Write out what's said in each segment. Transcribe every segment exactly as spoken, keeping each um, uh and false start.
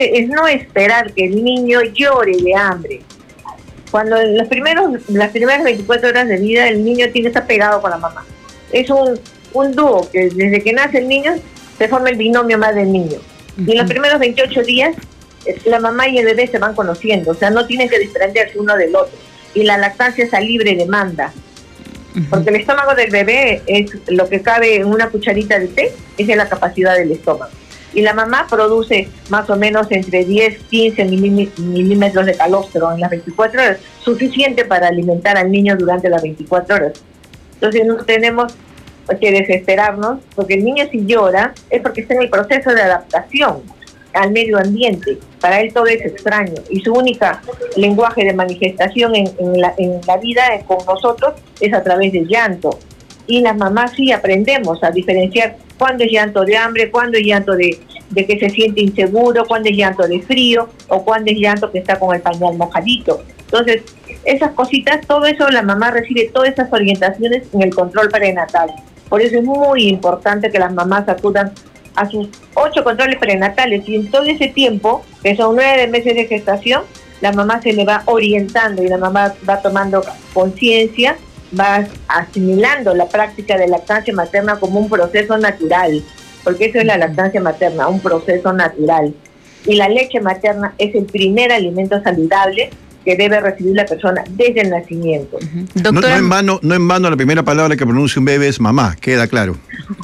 es no esperar que el niño llore de hambre. Cuando en los primeros, las primeras veinticuatro horas de vida el niño tiene que estar pegado con la mamá. Es un, un dúo que desde que nace el niño se forma el binomio madre del niño. Uh-huh. Y en los primeros veintiocho días la mamá y el bebé se van conociendo, o sea, no tienen que desprenderse uno del otro. Y la lactancia es a libre demanda. Uh-huh. Porque el estómago del bebé es lo que cabe en una cucharita de té, esa es la capacidad del estómago. Y la mamá produce más o menos entre diez, quince milímetros de calostro en las veinticuatro horas, suficiente para alimentar al niño durante las veinticuatro horas. Entonces no tenemos que desesperarnos, porque el niño si llora es porque está en el proceso de adaptación al medio ambiente. Para él todo es extraño y su única lenguaje de manifestación en, en, la, en la vida con nosotros es a través del llanto. Y las mamás sí aprendemos a diferenciar cuándo es llanto de hambre, cuándo es llanto de, de que se siente inseguro, cuándo es llanto de frío o cuándo es llanto que está con el pañal mojadito. Entonces, esas cositas, todo eso la mamá recibe todas esas orientaciones en el control prenatal. Por eso es muy importante que las mamás acudan a sus ocho controles prenatales y en todo ese tiempo, que son nueve meses de gestación, la mamá se le va orientando y la mamá va tomando conciencia, va asimilando la práctica de lactancia materna como un proceso natural, porque eso es la lactancia materna, un proceso natural. Y la leche materna es el primer alimento saludable que debe recibir la persona desde el nacimiento. Uh-huh. Doctora, no, no, en vano, no en vano la primera palabra que pronuncia un bebé es mamá, queda claro.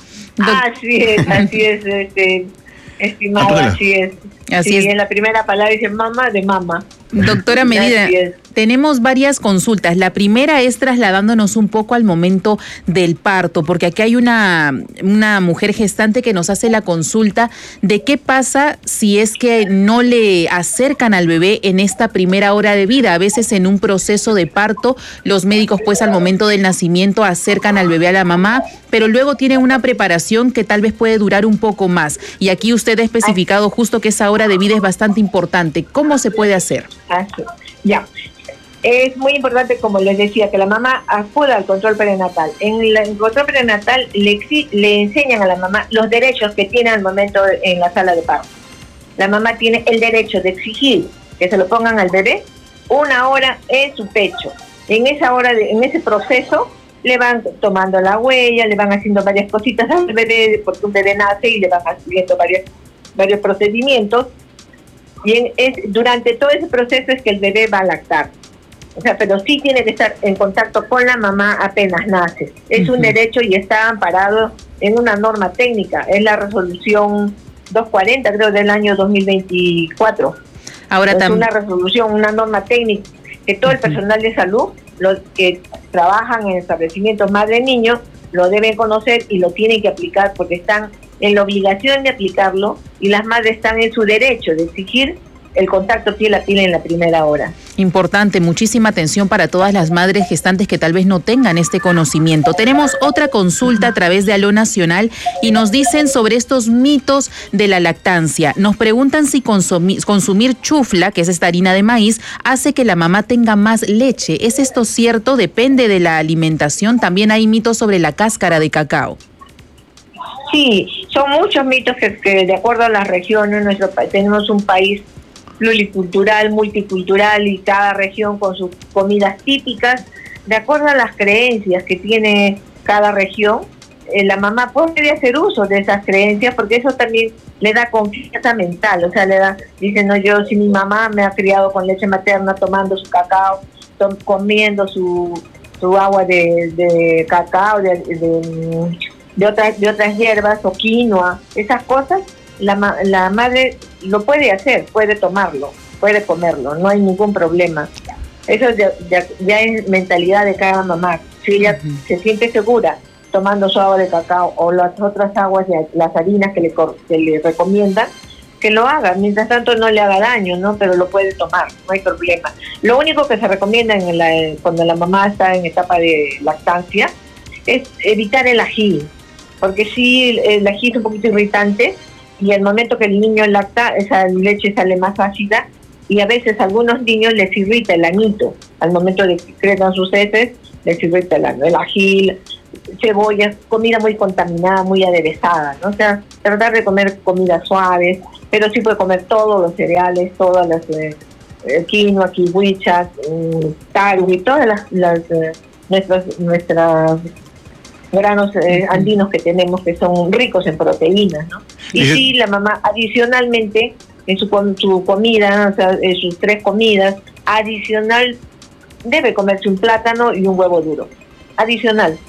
Así es, así es, este, estimado, así es. Así sí, es. En la primera palabra dice mamá de mamá. Doctora Medina, tenemos varias consultas. La primera es trasladándonos un poco al momento del parto, porque aquí hay una, una mujer gestante que nos hace la consulta de qué pasa si es que no le acercan al bebé en esta primera hora de vida. A veces en un proceso de parto, los médicos pues al momento del nacimiento acercan al bebé a la mamá, pero luego tienen una preparación que tal vez puede durar un poco más. Y aquí usted ha especificado justo que esa hora de vida es bastante importante. ¿Cómo se puede hacer? Así, ya. Es muy importante, como les decía, que la mamá acuda al control prenatal. En el control prenatal le, le enseñan a la mamá los derechos que tiene al momento en la sala de parto. La mamá tiene el derecho de exigir que se lo pongan al bebé una hora en su pecho. En esa hora, de, en ese proceso, le van tomando la huella, le van haciendo varias cositas al bebé, porque un bebé nace y le van haciendo varios, varios procedimientos. Y en, es, durante todo ese proceso es que el bebé va a lactar. O sea, pero sí tiene que estar en contacto con la mamá apenas nace. Es uh-huh. un derecho y está amparado en una norma técnica. Es la resolución doscientos cuarenta, creo, del año dos mil veinticuatro. Ahora es tam- una resolución, una norma técnica que todo uh-huh. el personal de salud, los que trabajan en establecimientos madre-niño, lo deben conocer y lo tienen que aplicar porque están en la obligación de aplicarlo y las madres están en su derecho de exigir el contacto piel a piel en la primera hora. Importante, muchísima atención para todas las madres gestantes que tal vez no tengan este conocimiento. Tenemos otra consulta a través de Aló Nacional y nos dicen sobre estos mitos de la lactancia. Nos preguntan si consumir, consumir chufla, que es esta harina de maíz, hace que la mamá tenga más leche. ¿Es esto cierto? ¿Depende de la alimentación? También hay mitos sobre la cáscara de cacao. Sí, son muchos mitos que, que de acuerdo a las regiones, nuestro tenemos un país pluricultural, multicultural y cada región con sus comidas típicas. De acuerdo a las creencias que tiene cada región, eh, la mamá puede hacer uso de esas creencias porque eso también le da confianza mental. O sea, le da, dice, no, yo si mi mamá me ha criado con leche materna, tomando su cacao, to- comiendo su, su agua de, de cacao, de, de, de, otras, de otras hierbas o quinoa, esas cosas, La, la madre lo puede hacer, puede tomarlo, puede comerlo, no hay ningún problema. Eso ya, ya, ya es mentalidad de cada mamá. Si ella uh-huh. se siente segura tomando su agua de cacao o las otras aguas, las harinas que le, que le recomiendan, que lo haga. Mientras tanto no le haga daño, ¿no? Pero lo puede tomar, no hay problema. Lo único que se recomienda en la, cuando la mamá está en etapa de lactancia es evitar el ají, porque sí, el ají es un poquito irritante. Y al momento que el niño lacta, esa leche sale más ácida y a veces a algunos niños les irrita el anito. Al momento de que crezcan sus heces, les irrita el ano. El ají, cebollas, comida muy contaminada, muy aderezada, ¿no? O sea, tratar de comer comidas suaves, pero sí puede comer todos los cereales, todas las eh, eh, quinoa, kiwichas, eh, tarwi, todas las, las eh, nuestras nuestras granos eh, andinos que tenemos, que son ricos en proteínas, ¿no? Y ¿Y sí, la mamá adicionalmente en su, su comida, o sea, en sus tres comidas, adicional debe comerse un plátano y un huevo duro. Adicional.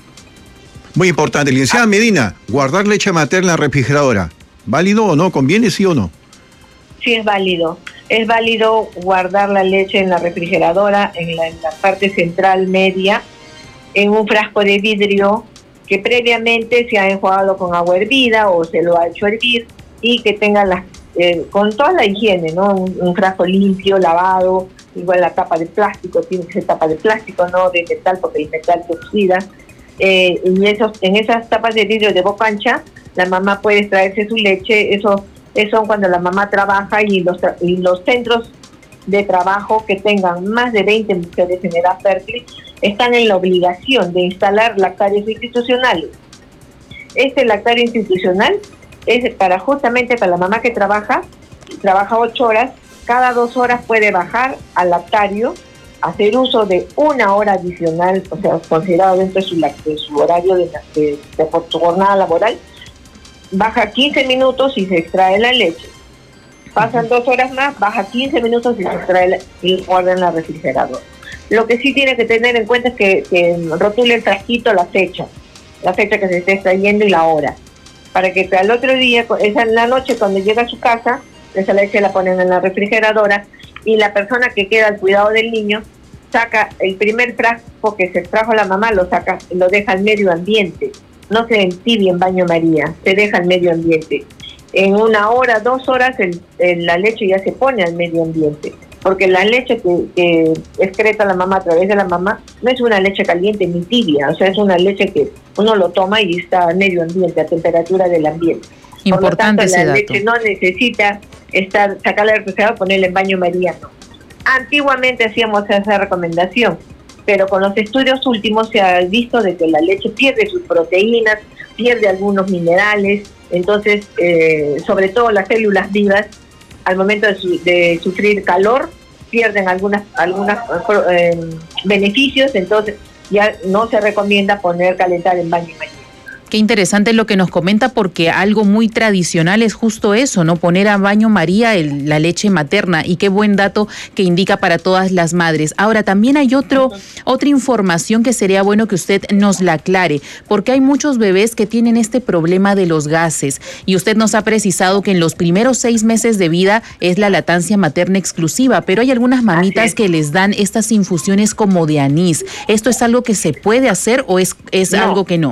Muy importante. Licenciada Medina, guardar leche materna en la refrigeradora. ¿Válido o no? ¿Conviene sí o no? Sí, es válido. Es válido guardar la leche en la refrigeradora, en la, en la parte central media, en un frasco de vidrio que previamente se ha enjuagado con agua hervida o se lo ha hecho hervir y que tenga las, eh, con toda la higiene, ¿no? Un, un frasco limpio, lavado, igual la tapa de plástico, tiene que ser tapa de plástico, no de metal, porque el metal se oxida. Eh, y esos, en esas tapas de vidrio de boca ancha, la mamá puede extraerse su leche. Eso, eso son cuando la mamá trabaja y los, y los centros de trabajo que tengan más de veinte mujeres en edad fértil están en la obligación de instalar lactarios institucionales. Este lactario institucional es para justamente para la mamá que trabaja, trabaja ocho horas, cada dos horas puede bajar al lactario, hacer uso de una hora adicional, o sea, considerado dentro de su, de su horario de, de, de, de su jornada laboral, baja quince minutos y se extrae la leche. Pasan dos horas más, baja quince minutos y se extrae la, y guarda en la refrigeradora. Lo que sí tiene que tener en cuenta es que, que rotule el frasquito la fecha, la fecha que se esté extrayendo y la hora, para que al otro día, esa en la noche cuando llega a su casa, esa leche la ponen en la refrigeradora y la persona que queda al cuidado del niño saca el primer frasco que se extrajo la mamá, lo saca, lo deja al medio ambiente, no se entibia en baño María, se deja al medio ambiente. En una hora, dos horas, el, el, la leche ya se pone al medio ambiente, porque la leche que, que excreta la mamá a través de la mamá no es una leche caliente ni tibia, o sea, es una leche que uno lo toma y está al medio ambiente, a temperatura del ambiente. Importante ese dato. La leche no necesita estar, sacarla del refrigerador, ponerla en baño María, no. Antiguamente hacíamos esa recomendación, pero con los estudios últimos se ha visto de que la leche pierde sus proteínas, pierde algunos minerales, entonces, eh, sobre todo las células vivas, al momento de, su, de sufrir calor, pierden algunas algunas eh, beneficios, entonces ya no se recomienda poner calentar en baño María. Qué interesante lo que nos comenta, porque algo muy tradicional es justo eso, ¿no? Poner a baño María el, la leche materna, y qué buen dato que indica para todas las madres. Ahora, también hay otro, otra información que sería bueno que usted nos la aclare, porque hay muchos bebés que tienen este problema de los gases, y usted nos ha precisado que en los primeros seis meses de vida es la lactancia materna exclusiva, pero hay algunas mamitas que les dan estas infusiones como de anís. ¿Esto es algo que se puede hacer o es, es no. algo que no?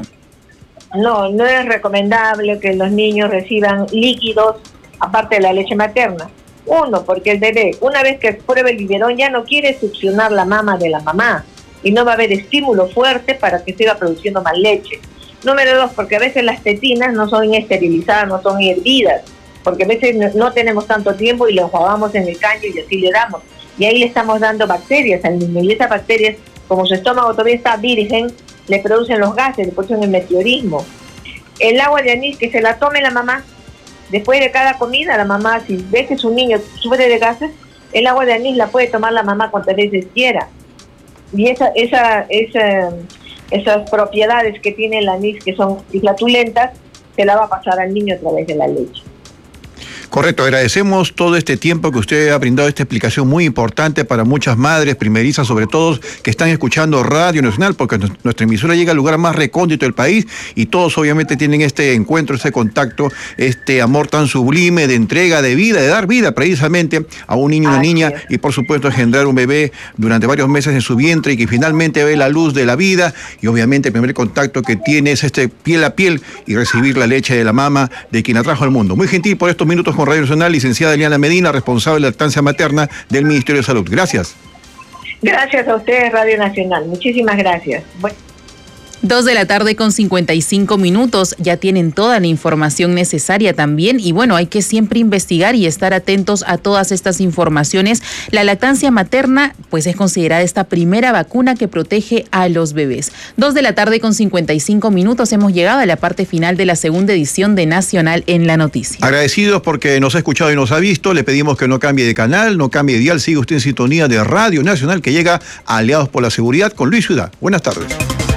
No, no es recomendable que los niños reciban líquidos aparte de la leche materna. Uno, porque el bebé, una vez que pruebe el biberón, ya no quiere succionar la mama de la mamá y no va a haber estímulo fuerte para que siga produciendo más leche. Número dos, porque a veces las tetinas no son esterilizadas, no son hervidas, porque a veces no, no tenemos tanto tiempo y lo enjuagamos en el caño y así le damos. Y ahí le estamos dando bacterias al niño, y esas bacterias, como su estómago todavía está virgen, le producen los gases, le producen el meteorismo. El agua de anís, que se la tome la mamá después de cada comida. La mamá, si ve que su niño sufre de gases, el agua de anís la puede tomar la mamá cuantas veces quiera. Y esa, esa, esa, esas propiedades que tiene el anís, que son flatulentas, se la va a pasar al niño a través de la leche. Correcto, agradecemos todo este tiempo que usted ha brindado, esta explicación muy importante para muchas madres primerizas, sobre todo que están escuchando Radio Nacional, porque nuestra emisora llega al lugar más recóndito del país y todos obviamente tienen este encuentro, este contacto, este amor tan sublime de entrega de vida, de dar vida precisamente a un niño, una niña, y por supuesto engendrar un bebé durante varios meses en su vientre y que finalmente ve la luz de la vida, y obviamente el primer contacto que tiene es este piel a piel y recibir la leche de la mama de quien la trajo al mundo. Muy gentil por estos minutos con Radio Nacional, licenciada Eliana Medina, responsable de lactancia materna del Ministerio de Salud. Gracias. Gracias a ustedes, Radio Nacional. Muchísimas gracias. Bueno. Dos de la tarde con cincuenta y cinco minutos. Ya tienen toda la información necesaria también. Y bueno, hay que siempre investigar y estar atentos a todas estas informaciones. La lactancia materna, pues es considerada esta primera vacuna que protege a los bebés. Dos de la tarde con cincuenta y cinco minutos. Hemos llegado a la parte final de la segunda edición de Nacional en la Noticia. Agradecidos porque nos ha escuchado y nos ha visto. Le pedimos que no cambie de canal, no cambie de dial. Sigue usted en sintonía de Radio Nacional, que llega a Aliados por la Seguridad con Luis Ciudad. Buenas tardes.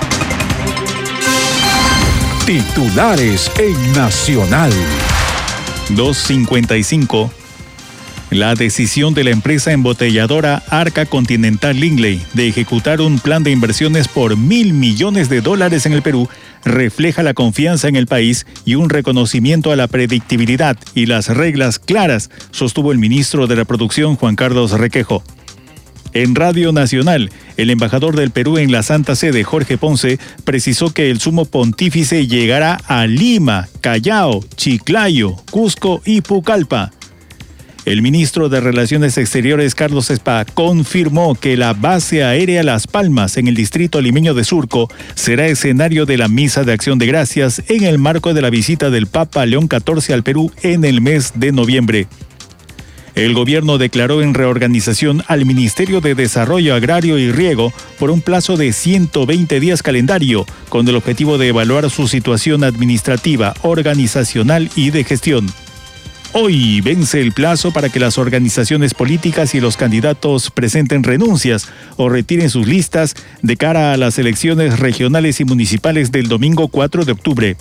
Titulares en Nacional. dos cincuenta y cinco. La decisión de la empresa embotelladora Arca Continental Lindley de ejecutar un plan de inversiones por mil millones de dólares en el Perú refleja la confianza en el país y un reconocimiento a la predictibilidad y las reglas claras, sostuvo el ministro de la Producción, Juan Carlos Requejo. En Radio Nacional, el embajador del Perú en la Santa Sede, Jorge Ponce, precisó que el sumo pontífice llegará a Lima, Callao, Chiclayo, Cusco y Pucallpa. El ministro de Relaciones Exteriores, Carlos Espa, confirmó que la base aérea Las Palmas, en el distrito limeño de Surco, será escenario de la Misa de Acción de Gracias en el marco de la visita del Papa León catorce al Perú en el mes de noviembre. El gobierno declaró en reorganización al Ministerio de Desarrollo Agrario y Riego por un plazo de ciento veinte días calendario, con el objetivo de evaluar su situación administrativa, organizacional y de gestión. Hoy vence el plazo para que las organizaciones políticas y los candidatos presenten renuncias o retiren sus listas de cara a las elecciones regionales y municipales del domingo cuatro de octubre.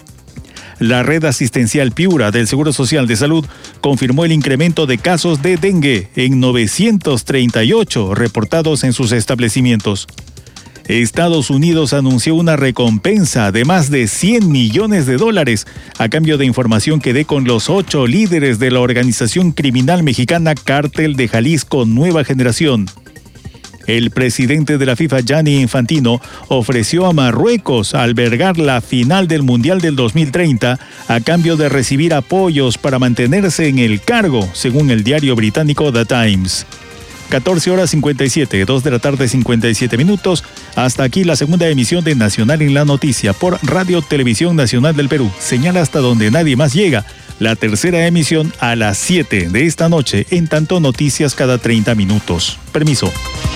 La red asistencial Piura del Seguro Social de Salud confirmó el incremento de casos de dengue en novecientos treinta y ocho reportados en sus establecimientos. Estados Unidos anunció una recompensa de más de cien millones de dólares a cambio de información que dé con los ocho líderes de la organización criminal mexicana Cártel de Jalisco Nueva Generación. El presidente de la FIFA, Gianni Infantino, ofreció a Marruecos albergar la final del Mundial del dos mil treinta a cambio de recibir apoyos para mantenerse en el cargo, según el diario británico The Times. catorce horas cincuenta y siete, dos de la tarde cincuenta y siete minutos. Hasta aquí la segunda emisión de Nacional en la Noticia por Radio Televisión Nacional del Perú. Señal hasta donde nadie más llega. La tercera emisión a las siete de esta noche, en tanto noticias cada treinta minutos. Permiso.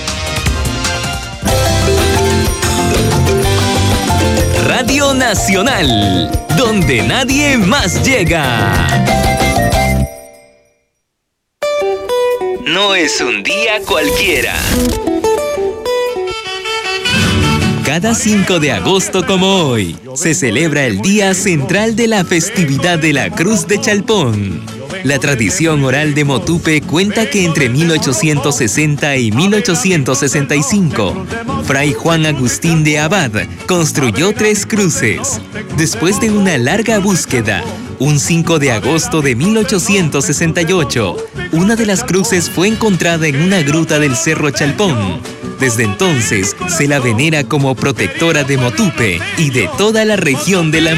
Radio Nacional, donde nadie más llega. No es un día cualquiera. Cada cinco de agosto como hoy, se celebra el Día Central de la Festividad de la Cruz de Chalpón. La tradición oral de Motupe cuenta que entre mil ochocientos sesenta y mil ochocientos sesenta y cinco, Fray Juan Agustín de Abad construyó tres cruces. Después de una larga búsqueda, un cinco de agosto de mil ochocientos sesenta y ocho, una de las cruces fue encontrada en una gruta del Cerro Chalpón. Desde entonces, se la venera como protectora de Motupe y de toda la región de la